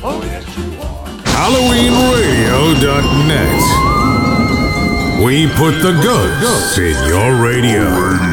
HalloweenRadio.net. We put the ghosts in your radio.